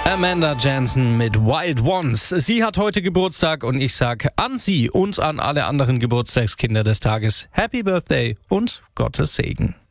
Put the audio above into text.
Amanda Jensen mit Wild Ones. Sie hat heute Geburtstag und ich sag an sie und an alle anderen Geburtstagskinder des Tages Happy Birthday und Gottes Segen.